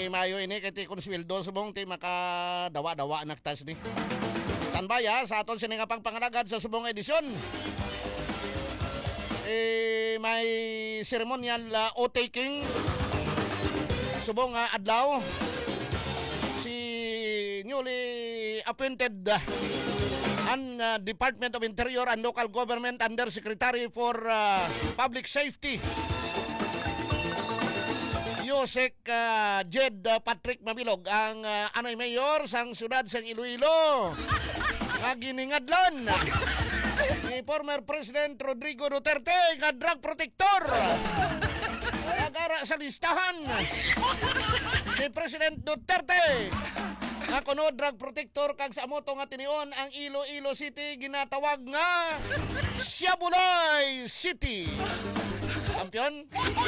mayo ini kay ti konsweldo subong ti makadawa-dawa naktas ni. Tanbaya sa aton sini nga pangpangalagad sa subong edisyon. May ceremonial o-taking subong adlaw si newly appointed Department of Interior and Local Government Undersecretary for Public Safety Yusek Jed Patrick Mabilog ang anay mayor sang syudad sang Iloilo nga giningadlan ni former President Rodrigo Duterte nga drug protector nagara sa listahan si President Duterte nga kuno drug protector kag sa amoto nga tinion ang Iloilo City ginatawag nga Siabulay City. Kampiyon?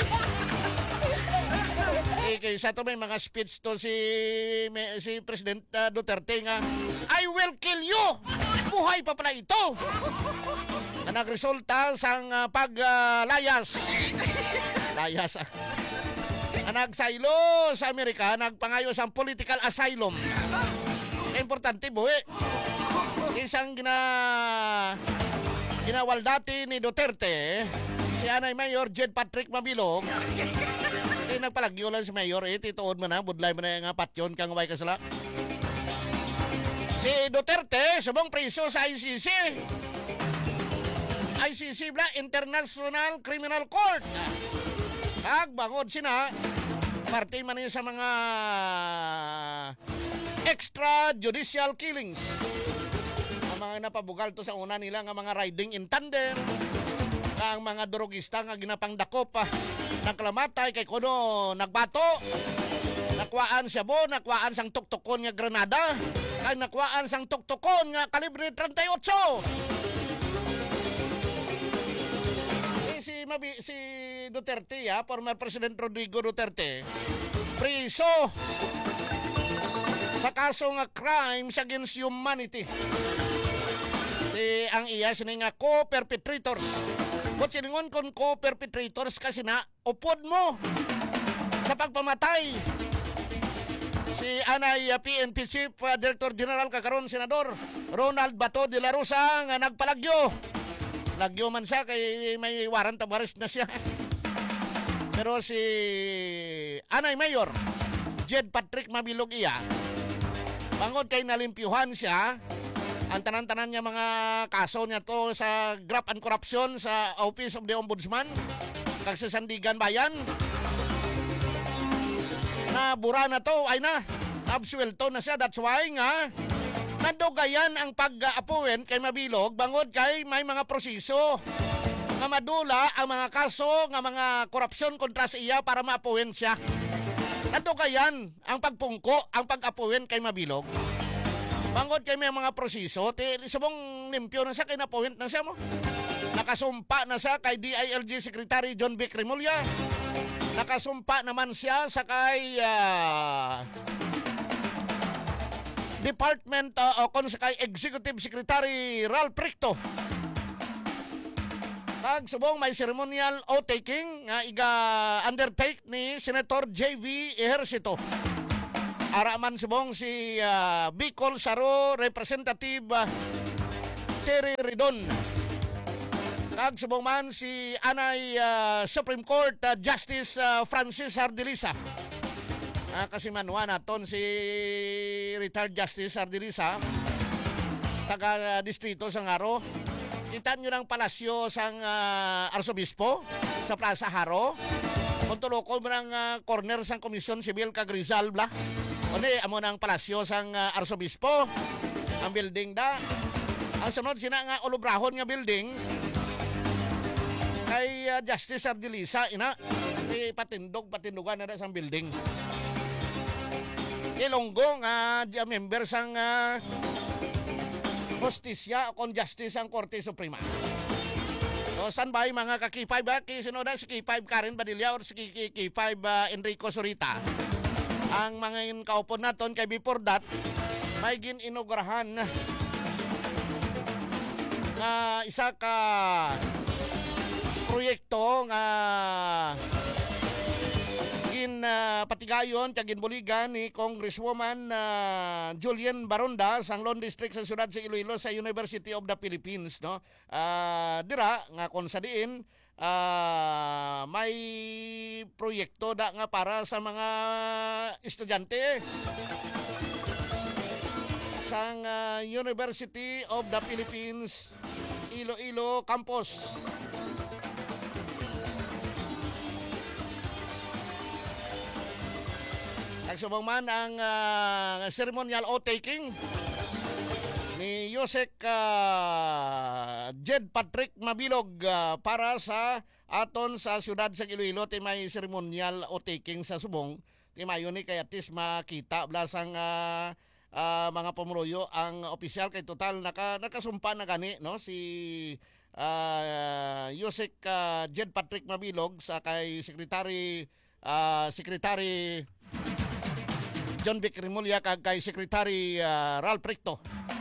Kay sa to may mga speech to si President Duterte nga I will kill you. Buhay pa pala ito. Na nagresulta sang paglayas. Layas. Nagsaylo sa Amerika, nagpangayo sang political asylum. Importante buhi. Isang ginawal dati ni Duterte, si Anay Mayor Jed Patrick Mabilog. Nagpalagyo lang si Mayor tituod mo na, budlay mo na nga patyon kang way kasala. Si Duterte, subong priso sa ICC. ICC bla, International Criminal Court. Kag bangod sina, parte man sa mga extrajudicial killings. Ang mga napabugal to sa una nila nga mga riding in tandem, ang mga drogista nga ginapangdakop nagklamatay kay kuno nagbato, nakwaan siya bo, nakwaan sang tuktukon nga granada, kay nakwaan sang tuktukon nga kalibre 38. Si Duterte, former President Rodrigo Duterte, priso sa kaso nga crimes against humanity. Ang iya sini nga co-perpetrators. Kung siningon kung co-perpetrators kasi na upod mo sa pagpamatay si Anay PNP Chief Director General kakaron Senador Ronald Bato de la Rosa nga nagpalagyo. Lagyo man siya kay may warrant of arrest na siya. Pero si Anay Mayor Jed Patrick Mabilog iya, bangod kay nalimpyuhan siya ang tanan-tanan niya mga kaso niya to sa graft and corruption sa Office of the Ombudsman kag sa Sandigan Bayan. Nabura na to, ay na, absuelto na siya. That's why nga nadugayan ang pag-appoint kay Mabilog bangod kay may mga proseso nga madula ang mga kaso nga mga korupsyon kontra sa iya para ma-appoint siya. Nadugayan ang pagpungko, ang pag-appoint kay Mabilog bangod kay may mga proseso. Subong limpyo na siya kay na-appoint na siya mo. Nakasumpa na siya kay DILG Secretary John Vic Remulla. Nakasumpa naman siya sa kay Department o kung sa kay Executive Secretary Ralph Ricto. Kag subong may ceremonial o-taking nga iga-undertake ni Senator J.V. Ejercito. Araman subong si Bicol Saro Representative Terry Ridon. Kag subong man si Anay Supreme Court Justice Francis Ardilisa. Kasi manuwa naton si retired Justice Ardilisa, taga-distrito sa Haro. Kita nyo ng palasyo sang Arsobispo sa Plaza Haro. Kung tulokol mo ng corner sang Komisyon Sibil kag Rizal bla. Oni, amo ng palasyo sang Arsobispo. Ang building da. Ang sunod sina nga ulubrahon nga building kay Justice Ardilisa ina. Patindugan na sang building. Ilonggo nga member sang Justisya o Justice ang Korte Suprema. So, saan ba yung mga ka-K5 Sinoda si K5 Karen Badilla or si K5 Enrico Zurita? Ang mga kaupon naton kay before that may gin-inaugurahan nga isa ka proyekto nga gin patigayon kag ginbuligan ni Congresswoman Julian Baronda sa Anglon District sa siyudad sa Iloilo sa University of the Philippines, no. Dira nga kon sa diin may proyekto da nga para sa mga estudyante sang University of the Philippines Iloilo Campus. Nagsubong man ang ceremonial oath-taking ni Yusek Jed Patrick Mabilog para sa aton sa siyudad sa Iloilo. Ti may ceremonial oath-taking sa subong. Ti mayo ni kay atis makita blasang mga pumuruyo ang opisyal kay total nakasumpa na gani, no, si Yusek Jed Patrick Mabilog sa kay Secretary John Vic Rimulya kag kay Secretary Ralph Recto.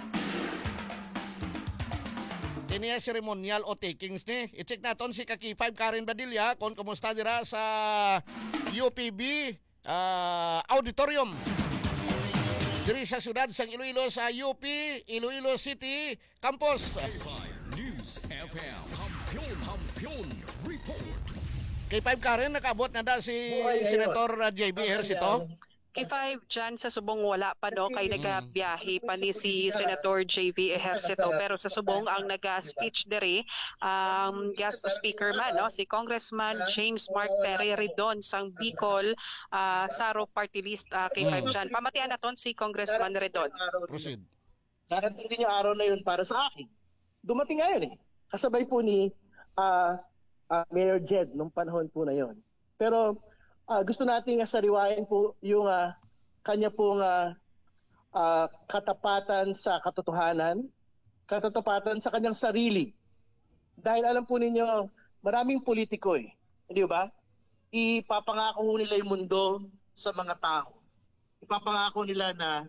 Kiniya ceremonial o takings ni. I-check naton si Kaki 5 Karen Badilla kung kumusta dira sa UPB Auditorium. Diri sa siyudad sa Iloilo sa UP Iloilo City Campus. News FM Kampiyon Report. Kay 5 Karen nakaabot na da si Senator JB Ejercito. K5 dyan sa subong wala pa no kay nagabiyahe pa ni si Senator JV Ejercito, pero sa subong ang naga-speech diri guest speaker man no si Congressman James Mark Terry Redon sang Bicol Saro Party List. K5 dyan pamatian naton si Congressman Redon. Proceed. Darating din yung araw na yun para sa akin. Dumating ngayon kasabay po ni Mayor Jed nung panahon po na yon. Pero gusto nating sariwain po yung kanya pong katapatan sa katotohanan, katapatan sa kanyang sarili. Dahil alam po ninyo, maraming politiko hindi ba? Ipapangako nila yung mundo sa mga tao. Ipapangako nila na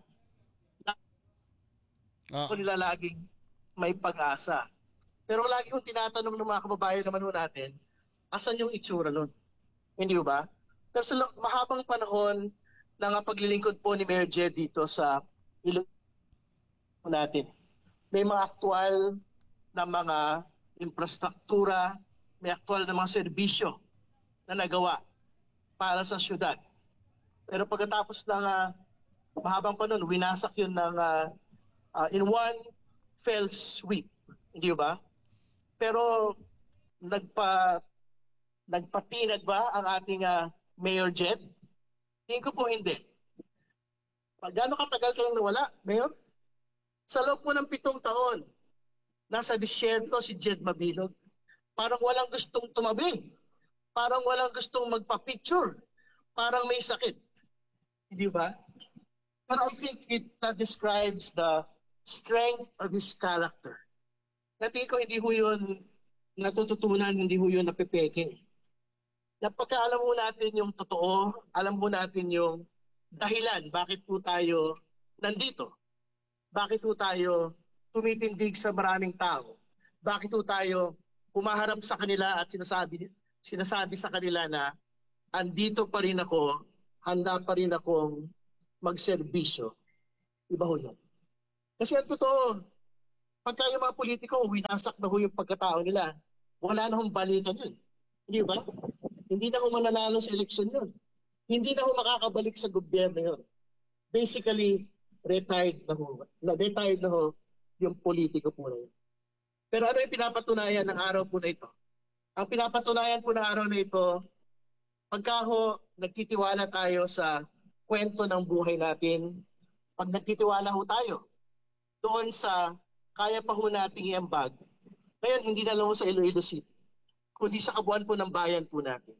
nila laging may pag-asa. Pero lagi kong tinatanong ng mga kababayan naman ho natin, asan yung itsura nun? Hindi ba? Pero sa mahabang panahon ng paglilingkod po ni Mayor Jed dito sa Iloilo natin, may mga aktual na mga infrastruktura, may aktual na mga serbisyo na nagawa para sa syudad. Pero pagkatapos ng mahabang panahon, winasak yun ng in one fell sweep. Hindi ba? Pero nagpatinag ba ang ating Mayor Jed? Tingin ko po hindi. Gaano katagal kayong nawala, Mayor? Sa loob po ng 7 taon, nasa disyerto si Jed Mabilog. Parang walang gustong tumabi. Parang walang gustong magpa-picture. Parang may sakit. Hindi ba? But I think it describes the strength of his character. Natingin ko hindi ho yun natututunan, hindi ho yun napipeke. Napagka alam mo natin yung totoo, alam mo natin yung dahilan bakit po tayo nandito. Bakit po tayo tumitindig sa maraming tao. Bakit po tayo humaharap sa kanila at sinasabi sa kanila na andito pa rin ako, handa pa rin akong magserbisyo. Iba ho yun. Kasi ang totoo, pagka yung mga politiko, winasak na ho yung pagkatao nila, wala na hong balikan yun. Hindi ba? Hindi na ho mananalo sa eleksyon yun. Hindi na ho makakabalik sa gobyerno yun. Basically, retired na ho. Retired na ho yung politiko po na yun. Pero ano yung pinapatunayan ng araw po na ito? Ang pinapatunayan po ng araw na ito, pagka ho nagtitiwala tayo sa kwento ng buhay natin, pag nagtitiwala ho tayo doon sa kaya pa ho nating iambag, ngayon hindi na lang ho sa Iloilo City, kundi sa kabuuan po ng bayan po natin.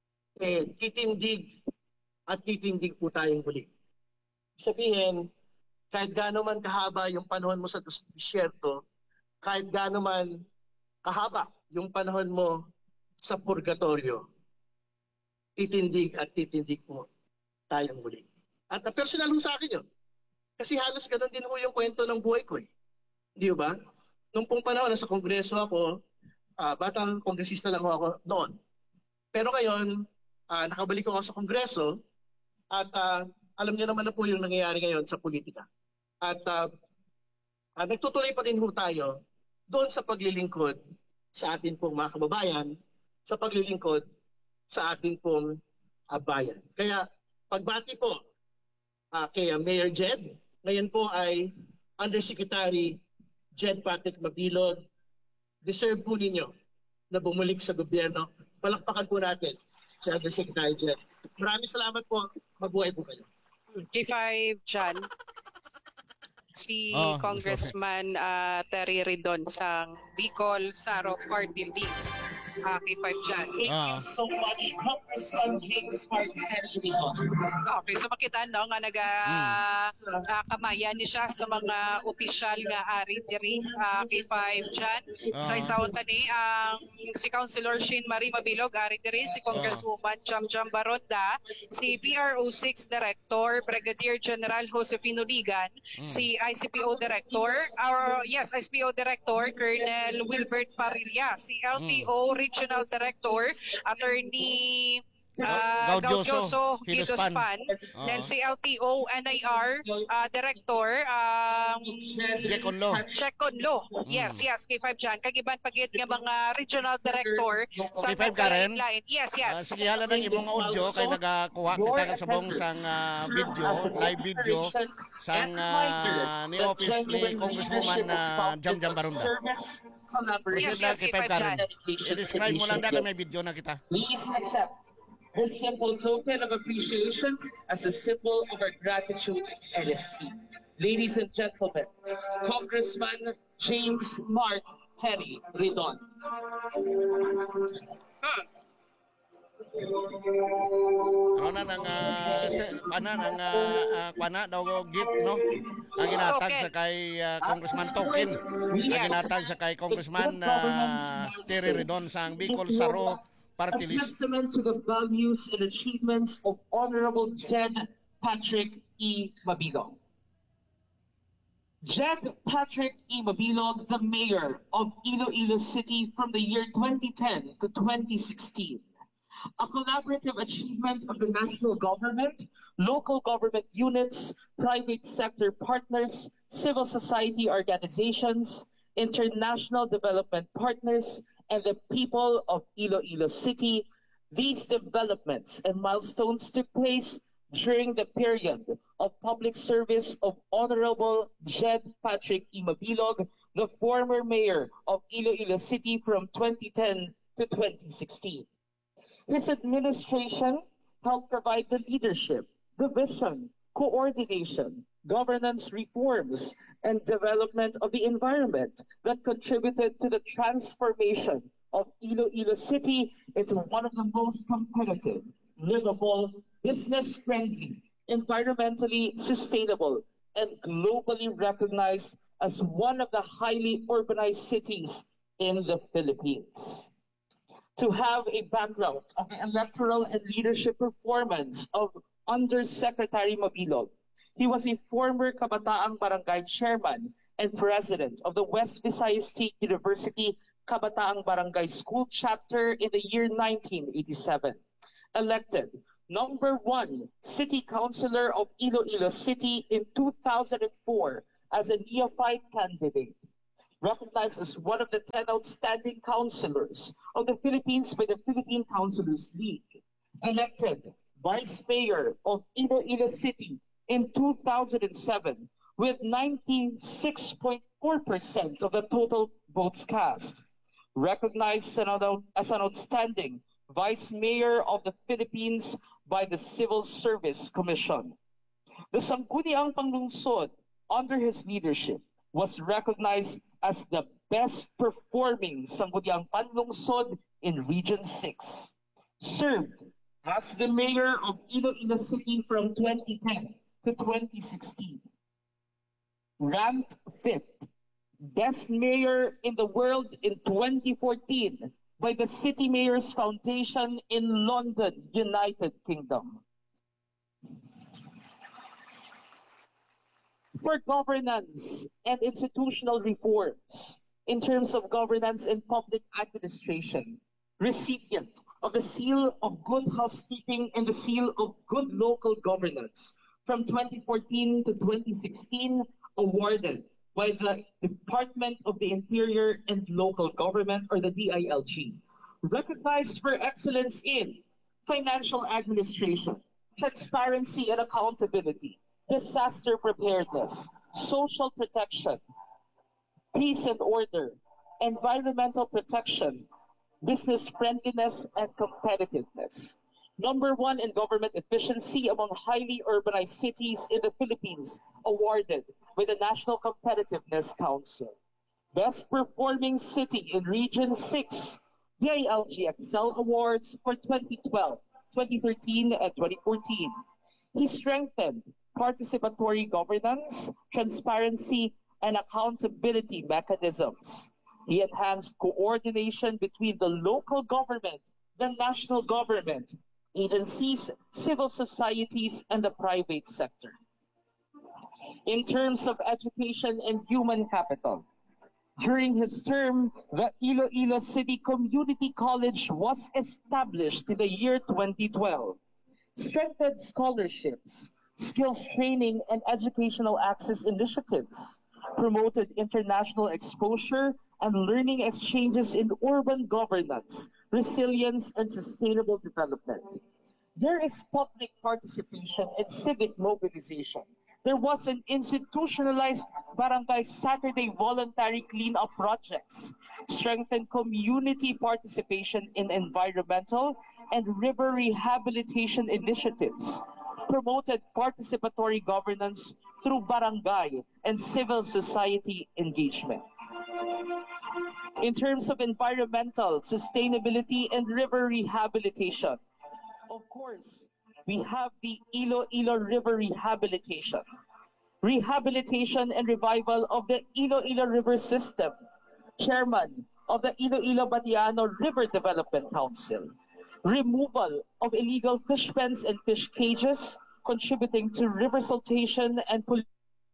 Titindig at titindig po tayong muli. Sabihin, kahit gaano man kahaba yung panahon mo sa disyerto, kahit gaano man kahaba yung panahon mo sa purgatorio, titindig at titindig po tayong muli. At personal ho sa akin yun. Kasi halos ganun din ho yung kwento ng buhay ko Hindi ba? Nung pong panahon, nasa kongreso ako, batang kongresista lang ako noon. Pero ngayon, nakabalik ako sa Kongreso at alam niyo naman na po yung nangyayari ngayon sa politika. At nagtutuloy pa rin ho tayo doon sa paglilingkod sa atin pong mga kababayan, sa paglilingkod sa atin pong bayan. Kaya pagbati po kay Mayor Jed, ngayon po ay Undersecretary Jed Patrick Mabilog. Deserve po ninyo na bumalik sa gobyerno. Palakpakan po natin si Undersecretary Jed. Maraming salamat po. Mabuhay po kayo. K5 Jan, si Congressman Terry Ridon sang Bicol Saro Party List. K5 Jan. Thank you so much, Congressman James Martinez. Okay, so makita no nga kamayan ni siya sa mga opisyal nga ari diri K5 Jan. Sa isaon tani ang si Councilor Shin Marie Mabilog ari diri, si Congresswoman Jam Baronda, si PRO6 Director Brigadier General Josefino Ligan, si ICPO Director ICPO Director Colonel Wilbert Parilla, si LTO Regional Director Attorney Gaudioso Gidospan, then si LTO NIR Director Checon Law. Yes, K5 Jan. Kagiban pagit nga mga regional director sa K5 Karen. Yes. Sige hala ng imong audio kay nagakuha kita sa subong sang live video sang ni office ni Congresswoman Jam Barunda. Proceed lang K5 Karen. I-describe mo lang dahil may video na kita. Please accept this simple token of appreciation as a symbol of our gratitude and esteem. Ladies and gentlemen, Congressman James Mark Terry Ridon. Pana daw gift no ang ginatag sa kay Congressman Token, ang ginatag sa kay Congressman Terry Ridon sang Bicol Saro Party A List. testament to the values and achievements of Honorable Jed Patrick E. Mabilog. Jed Patrick E. Mabilog, the mayor of Iloilo City from the year 2010 to 2016. A collaborative achievement of the national government, local government units, private sector partners, civil society organizations, international development partners, and the people of Iloilo City. These developments and milestones took place during the period of public service of Honorable Jed Patrick E. Mabilog, the former mayor of Iloilo City from 2010 to 2016. His administration helped provide the leadership, the vision, coordination, governance reforms, and development of the environment that contributed to the transformation of Iloilo City into one of the most competitive, livable, business-friendly, environmentally sustainable, and globally recognized as one of the highly urbanized cities in the Philippines. To have a background of the electoral and leadership performance of Undersecretary Mabilog, he was a former Kabataang Barangay Chairman and President of the West Visayas State University Kabataang Barangay School Chapter in the year 1987. Elected number 1 City Councilor of Iloilo City in 2004 as a neophyte candidate. Recognized as one of the 10 outstanding councilors of the Philippines by the Philippine Councilors League. Elected Vice Mayor of Iloilo City in 2007 with 96.4% of the total votes cast. Recognized as an outstanding Vice Mayor of the Philippines by the Civil Service Commission. The Sangguniang Panglungsod, under his leadership, was recognized as the best performing Sangguniang Panlungsod in Region 6. Served as the mayor of Iloilo City from 2010 to 2016. Ranked 5th best mayor in the world in 2014 by the City Mayors Foundation in London, United Kingdom. For governance and institutional reforms in terms of governance and public administration, recipient of the Seal of Good Housekeeping and the Seal of Good Local Governance from 2014 to 2016, awarded by the Department of the Interior and Local Government, or the DILG. Recognized for excellence in financial administration, transparency and accountability, disaster preparedness, social protection, peace and order, environmental protection, business friendliness, and competitiveness. Number 1 in government efficiency among highly urbanized cities in the Philippines, awarded by the National Competitiveness Council. Best performing city in Region 6, DILG Excel Awards for 2012, 2013, and 2014. He strengthened participatory governance, transparency, and accountability mechanisms. He enhanced coordination between the local government, the national government, agencies, civil societies, and the private sector. In terms of education and human capital, during his term, the Iloilo City Community College was established in the year 2012. Strengthened scholarships, skills training, and educational access initiatives, promoted international exposure and learning exchanges in urban governance, resilience, and sustainable development. There is public participation and civic mobilization. There was an institutionalized Barangay Saturday voluntary cleanup projects, strengthened community participation in environmental and river rehabilitation initiatives, promoted participatory governance through barangay and civil society engagement. In terms of environmental, sustainability, and river rehabilitation, of course, we have the Iloilo River Rehabilitation. Rehabilitation and revival of the Iloilo River System. Chairman of the Iloilo Batiano River Development Council. Removal of illegal fish pens and fish cages, contributing to river siltation and pollution.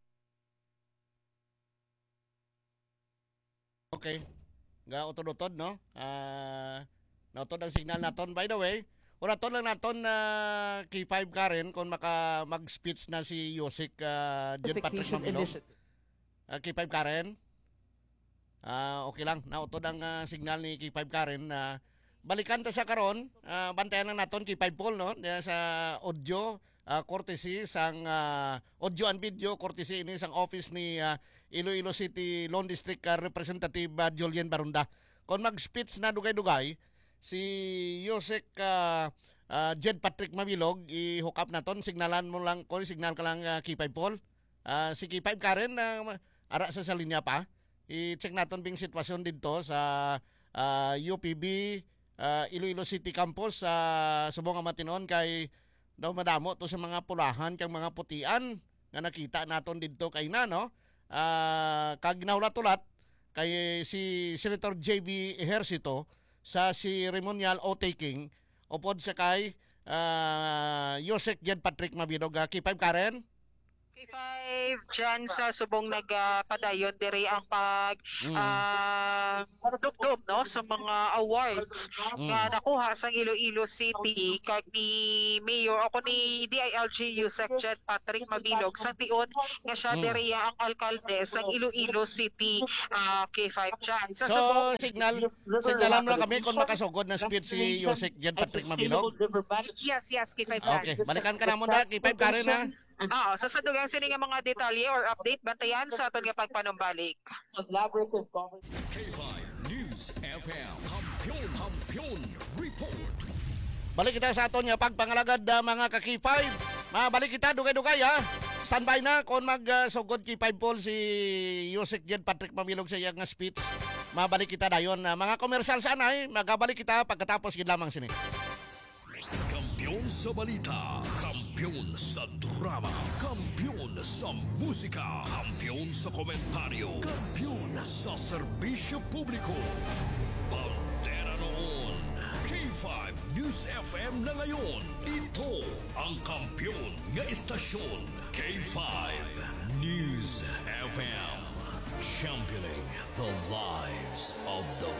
Okay. Ga utod-utod, no? Nautod ang signal naton. By the way, uraton lang naton na K5 Karen kung mag-speech na si Yusek John Patrick Mamilo. K5 Karen. Okay lang. Nautod ang signal ni K5 Karen na balikan ta sa karon. Bantayan lang naton K5 Paul, no? Sa audio courtesy sang audio and video courtesy ini sang office ni Iloilo City Lone District Representative Julian Barunda. Kung mag-speech na dugay-dugay si Yusek Jed Patrick Mabilog, i-hook up naton, signalan mo lang, kung signal ka lang K5 Paul. Si K5 Karen, ara sa linya pa, i-check naton bing sitwasyon dito sa UPB Iloilo City Campus sa Subong Amatinon kay daw madamo to sa mga pulahan kang mga putian nga nakita naton dito kay na, no? Kag ginaulat-ulat kay si Senator JV Ejercito sa ceremonial o-taking upod sa kay Yusek Jed Patrick Mabilog. K5 Karen? K5 dyan sa subong nagpadayon diri ang dugdog no sa mga awards nga nakuha sa Iloilo City kag ni Mayor ako ni DILG Yusek Jed Patrick Mabilog sa tiod nga siya diri ang alkalde sa Iloilo City. K5 dyan sa subong signalan mo lang kami kung makasugod na speech si Yusek Jed Patrick Mabilog. Yes, K5 dyan. Okay, balikan ka na muna K5 Karen, ha? So sa dugang sini nga mga detalye or update bantayan sa aton nga pagpanumbalik. Collaborative government. K5 News FM Kampiyon Report. Balik kita sa aton nga pagpangalagad mga ka-K5. Balik kita dugay-dugay, ha. Standby na kung magsugod K5 Paul si Yusek Jed Patrick Mabilog sa iyang speech. Mabalik kita dayon. Mga komersyal sana, magabalik kita pagkatapos gid lamang sini. Kampiyon sa balita, kampiyon sa drama, kampiyon sa musika, kampiyon sa komentaryo, kampiyon sa serbisyo publiko. Bandera noon, K5 News FM na ngayon. Ito ang kampiyon nga istasyon, K5 News FM. Championing the lives of the